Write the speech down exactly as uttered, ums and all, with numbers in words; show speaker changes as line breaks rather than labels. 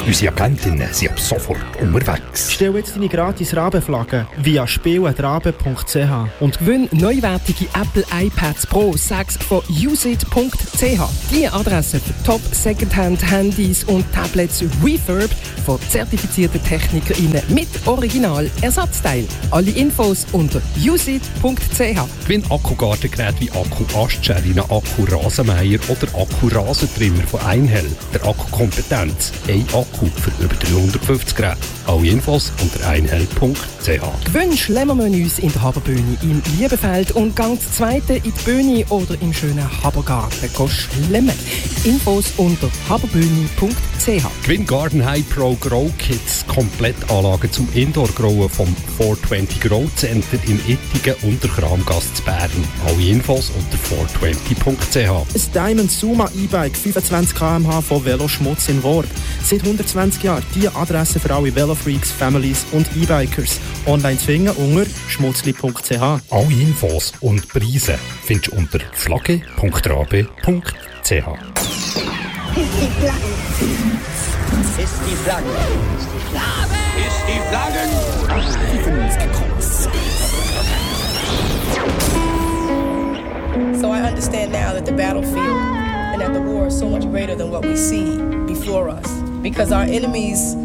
Unsere Agentinnen sind ab sofort unterwegs.
Stell jetzt deine gratis Rabenflagge via spiel at rabe punkt c h
und gewinn neuwertige Apple iPads Pro sechs von usit punkt c h. Die Adresse für Top Secondhand Handys und Tablets Refurb von zertifizierten TechnikerInnen mit Original-Ersatzteil. Alle Infos unter usit punkt c h.
Gewinn Akkugartengeräte wie Akku-Astschärine, Akku-Rasenmäher oder Akku-Rasentrimmer von Einhell. Der Akkukompetenz. Ein Akku für über dreihundertfünfzig Geräte. Alle Infos unter einhell punkt c h.
Gewinn Schlemmermenüs in der Haberbühne im Liebefeld und Gang zweite in die Bühne oder im schönen Habergarten schlemmen. Infos unter haberbühne punkt c h.
Gewinn Garden High Pro Grow Kits, Komplettanlagen zum Indoor-Growen vom vierhundertzwanzig Grow Center in Ittigen und der Kramgasse zu Bern. Alle Infos unter vierhundertzwanzig punkt c h.
Ein Diamond Suma E-Bike fünfundzwanzig Kilometer pro Stunde von Veloschmutz in Worb. Seit hundertzwanzig Jahren die Adresse für alle Velofreaks, Families und E-Bikers. Online zu finden unter schmutzli punkt c h.
Alle Infos und Preise findest du unter flagge punkt rabe punkt c h.
Ist die Flagge. Ist die Flagge. Ist die Flagge.
So I understand now that the battlefield and that the war is so much greater than what we see before us. Because our enemies